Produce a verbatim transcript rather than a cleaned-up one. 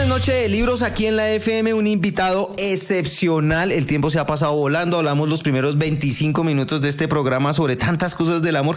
viernes, noche de libros aquí en la F M, un invitado excepcional. El tiempo se ha pasado volando, hablamos los primeros veinticinco minutos de este programa sobre tantas cosas del amor.